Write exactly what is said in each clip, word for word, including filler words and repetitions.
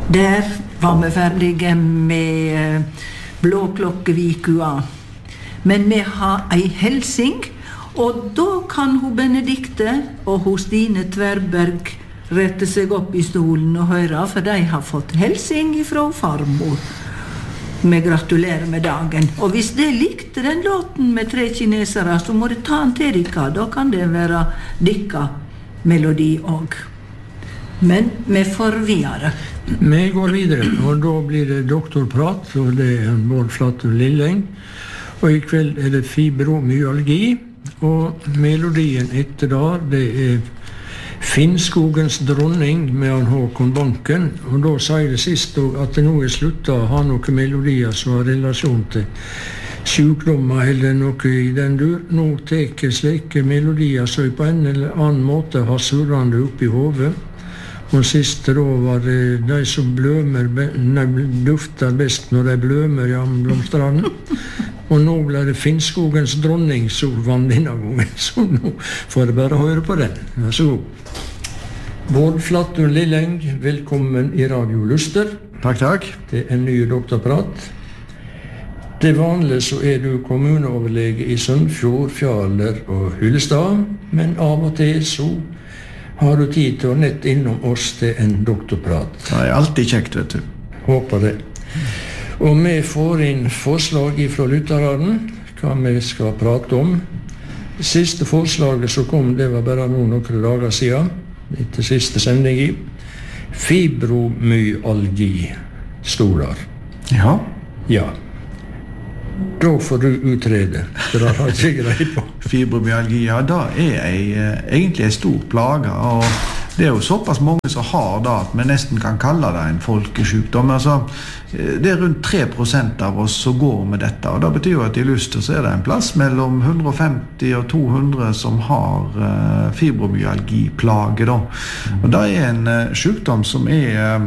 Der var vi ferdige med Blåklokkevikua. Men vi har ei helsing, og da kan hun Benedikte og hun Stine Tverberg rette seg opp i stolen og høre, for de har fått helsing fra farmor. Vi gratulerer med dagen. Og hvis de likte den låten med tre kinesere, så må det ta den til dere. Da kan det være dikka melodi også. Men vi får videre. Vi går videre, og da blir det doktorprat, og det er Bård Flatun Lilleng. Og i kveld er det fibromyalgi, og melodien etter da, det er Finnskogens dronning med han Håkon Banken, og da sier det sist at det nå er sluttet å ha noen melodier som har relasjon til sykdommer eller noe i den dur. Nå teker slike melodier så på en eller annen måte har surrende opp i hodet. Og siste da var det de som blømer, nei, dufter best når de blømer i amblomstranden. Og nå ble det Finnskogens dronning som vann denne gangen, så nå får jeg bare høre på den. Vær så god. Bård Flatun Lilleng, velkommen i Radio Luster. Takk, takk. Det er en ny doktorprat. Det vanlige så er du kommuneoverlege i Sunnfjord, Fjaler og Hyllestad, men av og til så har du tid til å nett innom oss til en doktorprat. Det er alltid kjekt, vet du. Håper det. Og vi får inn forslag fra lytterne, hva vi skal prate om. Det siste forslaget som kom, det var bare noen noen dager siden, etter siste sending i. Fibromyalgi, stolar. Ja. Ja. Da får du utrede, for det har ikke greit på. Fibromyalgi, ja, da er ei, egentlig en stor plage, og det er jo såpass mange som har det at vi nesten kan kalle det en folkesykdom. Altså, det er rundt tre prosent av oss som går med dette, og det betyr jo at i Luster så er det en plass mellom hundre og femti og to hundre som har uh, fibromyalgi-plage da. Og det er en uh, sykdom som er... Uh,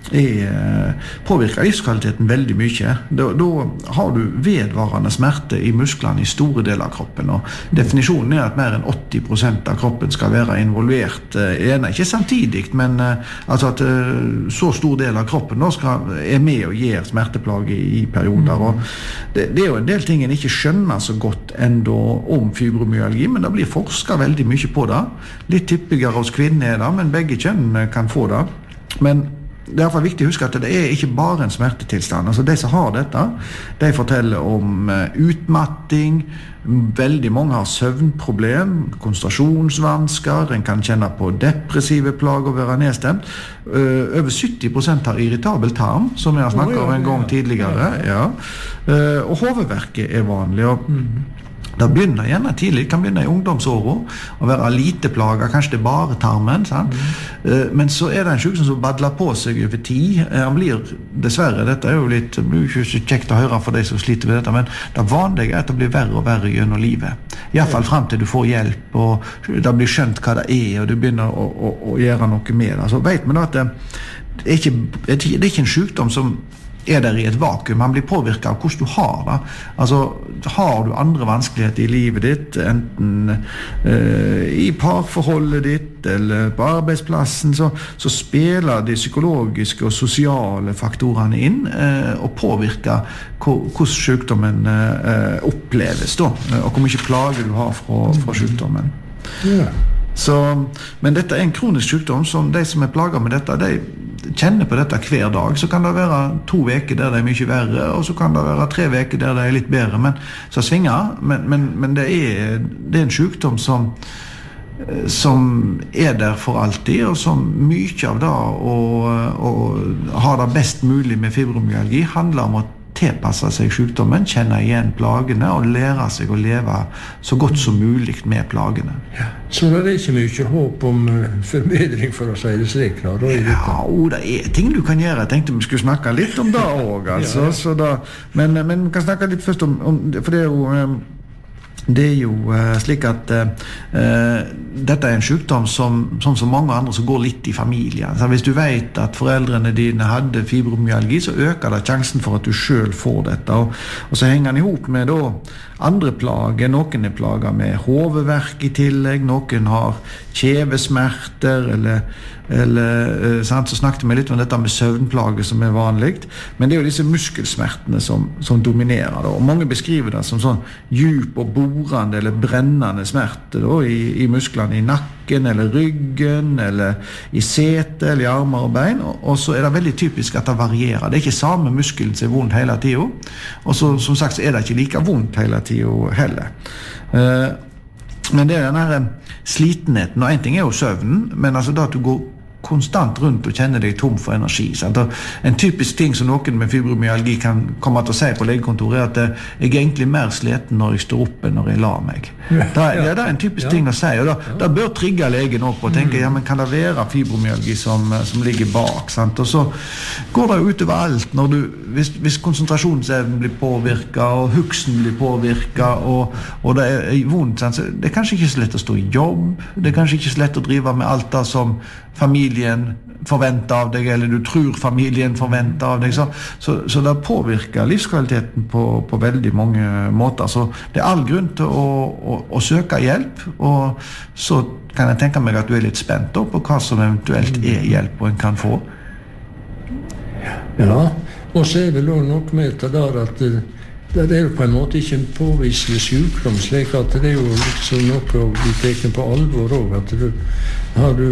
Er, påvirker livskvaliteten veldig mye. Da, da har du vedvarende smerte i musklene i store deler av kroppen, og definisjonen er at mer enn åtti prosent av kroppen skal være involvert, eh, ikke samtidig, men eh, altså at eh, så stor del av kroppen da skal, er med og gir smerteplage i, i perioder, og det, det er jo en del ting en ikke skjønner så godt enda om fibromyalgi, men det blir forsket veldig mye på det. Litt typigere hos kvinner er det, men begge kjønn kan få det. Men det er i hvert fall viktig å huske at det er ikke bare en smertetilstand. Altså de som har dette, de forteller om utmatting, veldig mange har søvnproblem, konsentrasjonsvansker, en kan kjenne på depressive plager og være nedstemt. Uh, over sytti prosent har irritabel tarm, som jeg har snakket om en gang tidligere. Ja. Uh, og hovedverket er vanlig, og det begynner gjerne tidlig, det kan begynne i ungdomsåret å være lite plager, kanskje det er bare tarmen, sant? Mm. Men så er det en sykdom som badler på seg over tid. Han blir, dessverre, dette er jo litt ikke så kjekt å høre for de som sliter med dette, men det vanlige er at det blir verre og verre gjennom livet. I hvert fall frem til du får hjelp, og det blir skjønt hva det er, og du begynner å, å, å gjøre noe med det. Så vet man at det, det, er ikke, det er ikke en sykdom som er der i et vakuum. Han blir påvirket av hvordan du har det. Altså, har du andre vanskeligheter i livet ditt, enten uh, i parforholdet ditt eller på arbeidsplassen, så, så spiller de psykologiske og sosiale faktorene inn uh, og påvirker hvordan sykdommen uh, oppleves da, og hvor mye plager du har fra, fra sykdommen. Ja. Så, men dette er en kronisk sykdom som de som er plaget med dette, de kjenner på dette hver dag. Så kan det være to veker der det er mye verre, og så kan det være tre veker der det er litt bedre, men så svinger. Men, men, men det, er, det er en sykdom som, som er der for alltid, og som mye av det å, å ha det best mulig med fibromyalgi handler om å tilpasse seg sykdommen, kjenne igjen plagene og lære seg å leve så godt som mulig med plagene. Ja. Så det er ikke mye håp om forbedring, for å si det slik? Da, da ja, og det er ting du kan gjøre. Jeg tenkte vi skulle snakke litt om det også, altså. Ja, ja. Så da, men, men vi kan snakke litt først om, om for det er jo Det er jo uh, slik at uh, uh, dette er en sykdom som, som så mange andre som går litt i familien. Så hvis du vet at foreldrene dine hadde fibromyalgi, så øker det sjansen for at du selv får dette. Og, og så henger den ihop med da, andre plager. Noen er plager med hovedverk i tillegg, noen har kjevesmerter eller eller sant, så snakket vi litt om dette med søvnplager som er vanligt, men det er jo disse muskelsmertene som, som dominerer da. Og mange beskriver det som sånn djup og borende eller brennende smerte da, i, i musklene i nakken eller ryggen eller i sete eller i armer og bein, og, og så er det veldig typisk at det varierer. Det er ikke samme muskelen som er vondt hele tiden, og så, som sagt så er det ikke like vondt hele tiden heller. Uh, men det er den her slitenheten, og en ting er jo søvnen, men altså da at du går konstant rundt og kjenner deg tom for energi. Sant? En typisk ting som noen med fibromyalgi kan komme til å si på legekontoret er at jeg er egentlig mer sliten når jeg står opp enn når jeg lar meg. Det er, ja, det er en typisk ja. ting å si, og da, da bør trigge legen opp og tenke, ja, men kan det være fibromyalgi som, som ligger bak? Sant? Og så går det jo utover alt når du, hvis, hvis konsentrasjonsevnen blir påvirket, og huksen blir påvirket, og, og det er vondt, sant? Så det er kanskje ikke så lett å stå i jobb, det er kanskje ikke så lett å drive med alt det som familien forventer av deg, eller du tror familien forventer av deg, så, så, så det påvirker livskvaliteten på, på veldig mange måter, så det er all grunn til å, å, å søke hjelp, og så kan jeg tenke meg at du er litt spent på hva som eventuelt er hjelp og en kan få. Ja, og så er det noe med det der at det er jo på en måte ikke en påviselig sykdom, slik at det er jo liksom noe å bli teken på alvor også, at du har du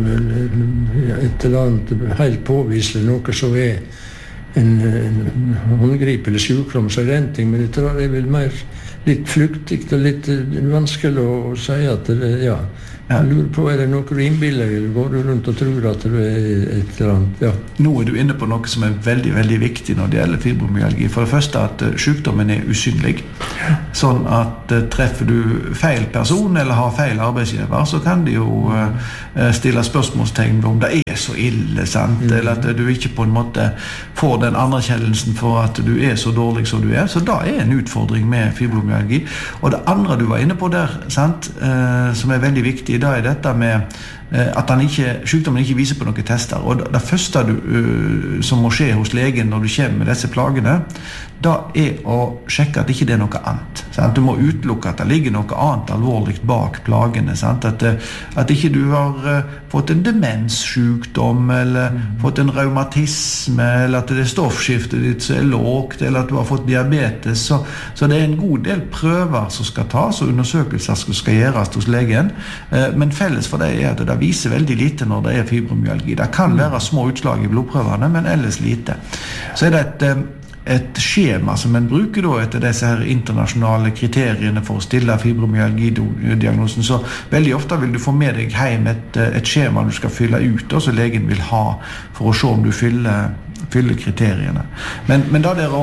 et eller annet helt påviselig, noe som er en, en håndgripelig sykdom, så er det en ting, men det er vel mer litt flyktig og litt vanskelig å, å si at det, ja, jeg lurer på, er det noe du innbiller, eller går du rundt og tror at du er et eller annet, ja. Nå er du inne på noe som er veldig, veldig viktig når det gjelder fibromyalgi. For det første at sykdommen er usynlig, sånn at treffer du feil person eller har feil arbeidsgiver, så kan de jo stille spørsmålstegn om det er så ille, sant? Mm. Eller at du ikke på en måte får den anerkjennelsen for at du er så dårlig som du er, så da er en utfordring med fibromyalgi. Og det andre du var inne på der, sant? Eh, som er veldig viktig, da er dette med eh, at han ikke, sykdommen ikke viser på noen tester. Og det, det første du, uh, som må skje hos legen når du kommer med disse plagene, da er å sjekke at ikke det er noe annet. Sant? Du må utelukke at det ligger noe annet alvorligt bak plagene. Sant? At, at ikke du har uh, fått en demenssykdom, eller mm. fått en reumatisme, eller at det er stoffskiftet ditt som er lågt, eller at du har fått diabetes. Så, så det er en god del prøver som skal tas, og undersøkelser som skal gjøres hos legen. Uh, men felles for det er at det viser veldig lite når det er fibromyalgi. Det kan være små utslag i blodprøvene, men ellers lite. Så er det et, et skjema som en bruker da etter disse her internasjonale kriteriene for å stille fibromyalgi-diagnosen. Så veldig ofte vil du få med deg hjem et, et skjema du skal fylle ut, og så legen vil ha for å se om du fyller, fyller kriteriene. Men, men da det er å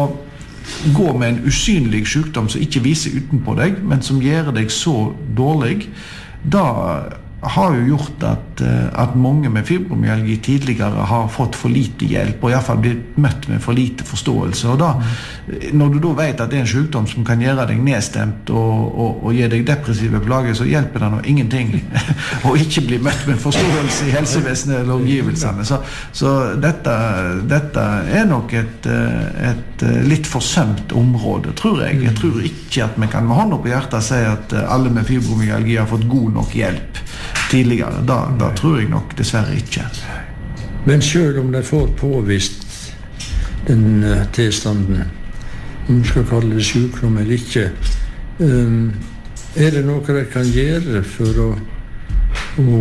gå med en usynlig sykdom som ikke viser utenpå deg, men som gjør deg så dårlig, da har jo gjort at, at mange med fibromyalgi tidligere har fått for lite hjelp, og i hvert fall blitt møtt med for lite forståelse. Og da, når du da vet at det er en sykdom som kan gjøre deg nedstemt og, og, og gi deg depressive plager, så hjelper det nå ingenting å ikke bli møtt med forståelse i helsevesenet eller omgivelsene. Så, så dette, dette er nok et, et litt forsømt område, tror jeg. Jeg tror ikke at vi kan med hånda på hjertet si at alle med fibromyalgi har fått god nok hjelp tidligere. Da, da tror jeg nok dessverre ikke. Men selv om de får påvist den uh, tilstanden, om du skal kalle det sykdom eller ikke, um, er det noe de kan gjøre for å, å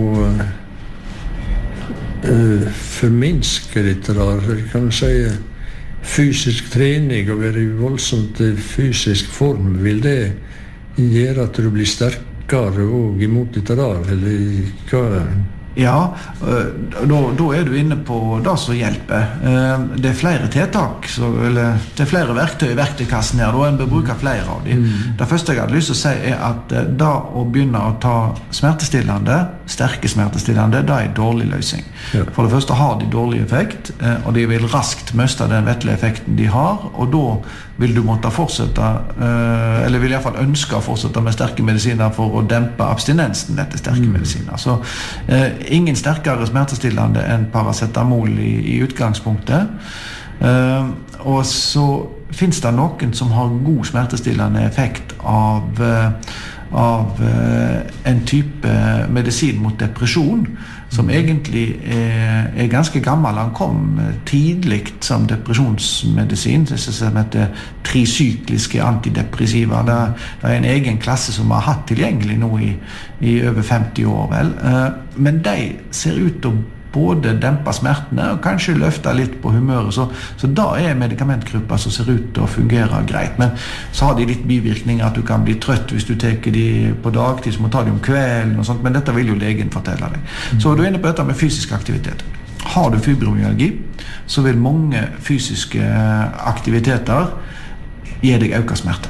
uh, forminske dette der? Kan du si fysisk trening og være i voldsomt fysisk form, vil det gjøre at du blir sterk og imot dette der, eller hva? Ja, da, da er du inne på det som hjelper. Det er flere tiltak, så, eller det er flere verktøy i verktøykassen her, og en bør bruke flere av dem. Mm. Det første jeg hadde lyst til å si er at da å begynne å ta smertestillende, sterke smertestillende, det er en dårlig løsning. Ja. For det første har de dårlig effekt, og de vil raskt miste den vettelige effekten de har, og da vil du måtte fortsette, eller vil i hvert fall ønske å fortsette med sterke medisiner for å dempe abstinensen etter sterke mm. medisiner. Så ingen sterkere smertestillende enn paracetamol i, i utgangspunktet. Uh, og så finnes det noen som har god smertestillende effekt av, uh, av uh, en type medisin mot depresjon som egentlig er, er ganske gammel. Han kom tidligt som depresjonsmedisin, det som heter trisykliske antidepressiva. Det, det er en egen klasse som vi har hatt tilgjengelig nå i, i over femti år, vel. Men de ser ut til å både dempe smertene og kanskje løfte litt på humøret, så, så da er medikamentgrupper som ser ut til å fungere greit. Men så har de litt bivirkninger, at du kan bli trøtt hvis du tar de på dagtid, så må ta de om kvelden og sånt, men dette vil jo legen fortelle deg. Så du er inne på dette med fysisk aktivitet. Har du fibromyalgi, så vil mange fysiske aktiviteter gi deg økt smerte.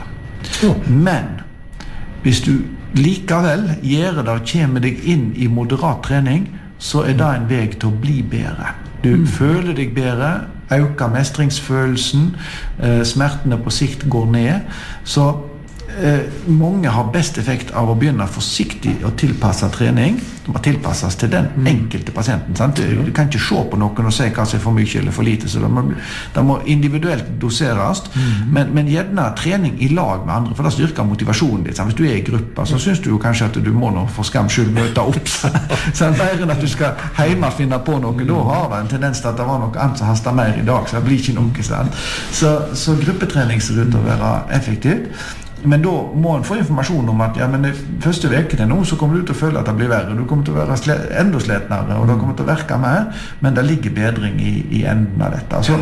Men hvis du likevel gjør det og kommer deg inn i moderat trening, så er det en vei til å bli bedre. Du mm. føler deg bedre, øker mestringsfølelsen, eh, smertene på sikt går ned, så eh, mange har best effekt av å begynne forsiktig å tilpasse trening. Det må tilpasses til den enkelte pasienten. Sant? Du, du kan ikke se på noen og si hva som er for mye eller for lite, så det må, det må individuelt doseres, mm. men, men gjerne trening i lag med andre, for det styrker motivasjonen ditt. Sant? Hvis du er i grupper, så synes du jo kanskje at du må nå for skam skyld møte opp. Så mer enn at du skal hjemme finne på noe, da har det en tendens til at det var noe annet som hastet mer i dag, så det blir ikke noe. Sant? Så, så gruppetrening ser ut til å være effektivt. Men da må en få informasjon om at ja, men det første vekene nå så kommer du til å føle at det blir verre. Du kommer til å være sle- enda sletnere, og det kommer til å virke mer, men det ligger bedring i, i enden av dette. Så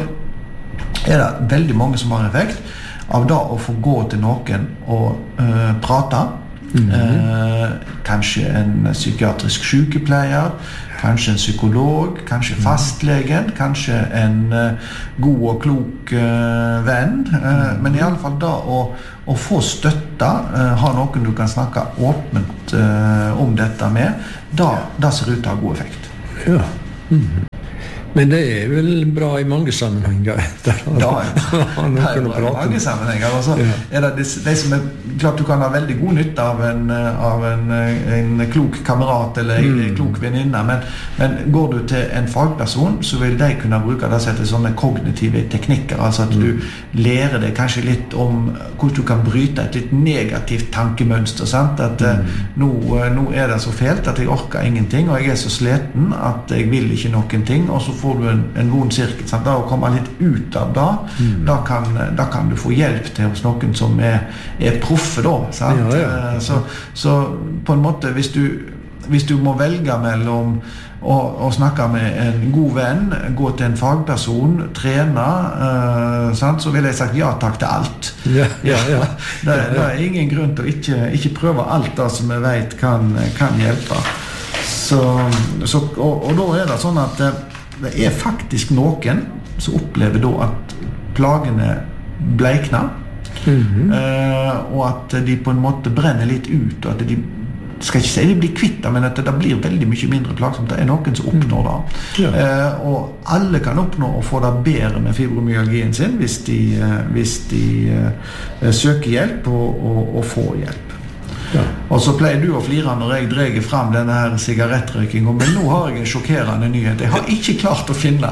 er det veldig mange som har effekt av da å få gå til noen og øh, prate. Mm-hmm. Eh, kanskje en psykiatrisk sykepleier, kanskje en psykolog, kanskje fastlegen, kanskje en uh, god og klok uh, venn, uh, men i alle fall da å, å få støtte, uh, ha noen du kan snakke åpent uh, om dette med, da, da ser ut til å ha god effekt. Ja. Mm-hmm. Men det er vel bra i mange sammenhenger. Da er det bra i mange sammenhenger. Altså, ja. Er det de, de som er, klart du kan ha veldig god nytte av en, av en, en klok kamerat eller en mm. klok venninne, men, men går du til en fagperson, så vil de kunne bruke det til sånne kognitive teknikker, altså at mm. du lærer deg kanskje litt om hvordan du kan bryte et litt negativt tankemønster, sant? At mm. nå, nå er det så fælt at jeg orker ingenting, og jeg er så sliten at jeg vil ikke noen ting, og så får du en, en vond sirkel. Sant? Da å komme litt ut av det, mm. da, kan, da kan du få hjelp til hos noen som er, er proffe da. Sant? Ja, ja. Så, så på en måte, hvis du, hvis du må velge mellom å, å snakke med en god venn, gå til en fagperson, trene, uh, sant? Så vil jeg sagt ja takk til alt. Ja, ja, ja. det, det er ingen grunn til å ikke, ikke prøve alt det som jeg vet kan, kan hjelpe. Så, så, og, og da er det sånn at det er faktisk noen som opplever da at plagene bleikner, mm-hmm. uh, og at de på en måte brenner litt ut, og at de skal ikke si de blir kvitt, men at det blir veldig mye mindre plagsomt. Det er noen som oppnår det. Ja. Uh, og alle kan oppnå å få det bedre med fibromyalgien sin hvis de, uh, hvis de uh, søker hjelp og, og, og får hjelp. Ja. Og så pleier du å flire når jeg dreger frem denne her sigarettrøykingen, men nå har jeg en sjokkerende nyhet. Jeg har ikke klart å finne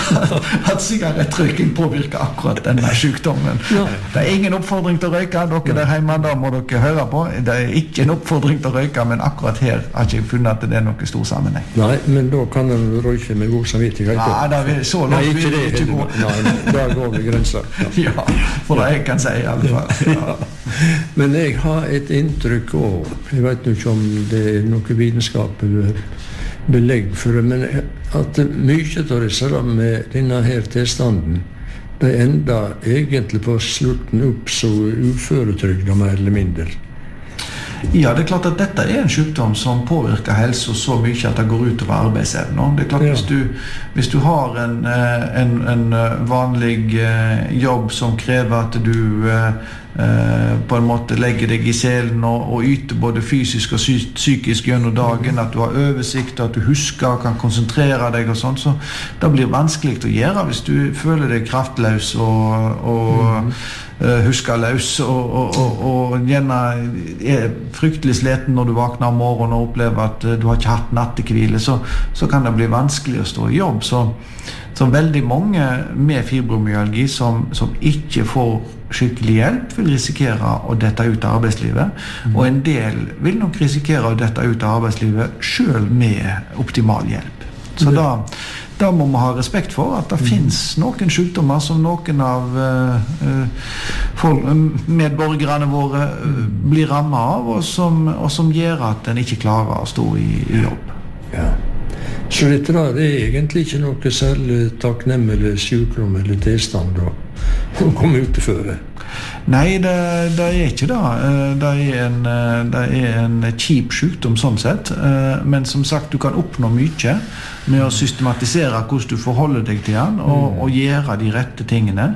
at sigarettrøyking påvirker akkurat denne sykdommen. Ja. Det er ingen oppfordring til å røyke, dere der hjemme, da må dere høre på. Det er ikke en oppfordring til å røyke, men akkurat her har jeg ikke funnet at det er noe stor sammenheng. Nei, men da kan den røyke med god samvittighet. Ja, da er vi så langt. Nei, ikke det. Ikke gå. Nei, da går vi grenser. Ja. Ja, for det jeg kan si i alle fall. Ja. Men jeg har et inntrykk og jeg vet ikke om det er noe vitenskap eller belegg for det, men at mye av det med denne her tilstanden det enda egentlig på slutten opp så uføretrygda mer eller mindre. Ja, det er klart at dette er en sykdom som påvirker helse så mye at det går ut over arbeidsevnen. Det er klart, ja. hvis, du, hvis du har en, en, en vanlig jobb som krever at du på en måte legger deg i selen og, og yter både fysisk og sy- psykisk gjennom dagen, at du har oversikt, at du husker og kan konsentrere deg og sånn, så det blir vanskelig å gjøre hvis du føler deg kraftløs og, og mm. uh, husker løs og, og, og, og gjerne er fryktelig sliten når du vakner om morgenen og opplever at uh, du har ikke hatt nattekvile, så, så kan det bli vanskelig å stå i jobb. Så, så veldig mange med fibromyalgi som, som ikke får skikkelig hjelp vil risikere å dette ut av arbeidslivet, mm. og en del vil nok risikere å dette ut av arbeidslivet selv med optimal hjelp. Så da, da må man ha respekt for at det mm. finnes noen sykdommer som noen av uh, uh, folk, medborgerne våre uh, blir rammet av, og som, og som gjør at en ikke klarer å stå i, i jobb. Ja. Så dette da, det er egentlig ikke noe særlig takknemlig sykdom eller tilstand å komme ut til føre? Nei, det, det er ikke det. Det er en, det er en kjip sykdom sånn sett, men som sagt, du kan oppnå mye med å systematisere hvordan du forholder deg til den, og, og gjøre de rette tingene.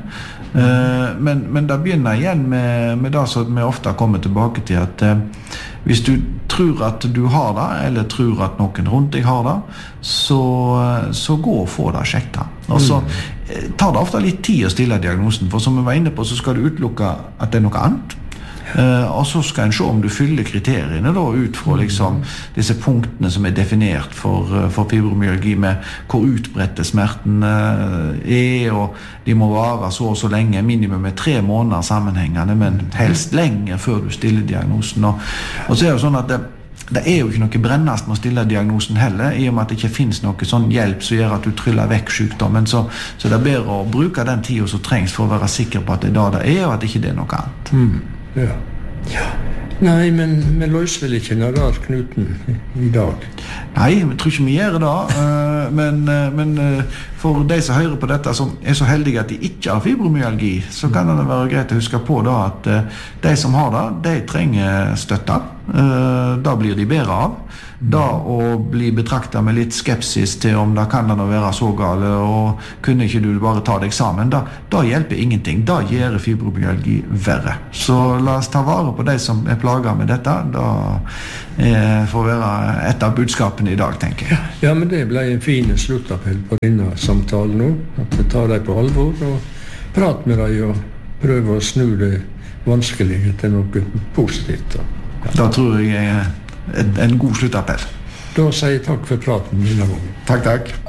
Men, men det begynner igjen med, med det som vi ofte kommer tilbake til, at hvis du tror at du har det, eller tror at noen rundt deg har det, så, så gå og få det sjekket. Og så tar det ofte litt tid å stille diagnosen, for som vi var inne på, så skal du utelukke at det er noe annet. Uh, og så skal en se om du fyller kriteriene da, ut fra liksom, disse punktene som er definert for, uh, for fibromyalgi, med hvor utbredte smerten uh, er, og de må vare så og så lenge, minimum med tre måneder sammenhengende, men helst lenger før du stiller diagnosen. Og, og så er det jo sånn at det, det er jo ikke noe brennast med å stille diagnosen heller, i og med at det ikke finnes noe sånn hjelp som gjør at du tryller vekk sykdommen, så, så det er bedre å bruke den tiden som trengs for å være sikker på at det er da det er, og at ikke det er noe annet. Mm. Ja. Ja. Nei, men vi løser vel ikke nararknuten i dag? Nei, jeg tror ikke vi gjør det, uh, men, uh, men uh, for de som hører på dette, som er så heldige at de ikke har fibromyalgi, så kan det være greit å huske på da, at uh, de som har det, de trenger støtte. Uh, da blir de bedre av. Da å bli betraktet med litt skepsis til om det kan det nå være så gale, og kunne ikke du bare ta deg sammen, da, da hjelper ingenting. Da gjør fibromyalgi verre. Så la oss ta vare på de som er plaget med dette. Da eh, får være et av budskapene i dag, tenker jeg. Ja, men det ble en fin sluttappell på denne samtalen nå. At vi tar deg på alvor og prater med deg og prøver å snu det vanskelige til noe positivt. Da, ja. Da tror jeg jeg En, en god sluttappell. Da sier jeg takk for praten denne gangen. Takk, takk.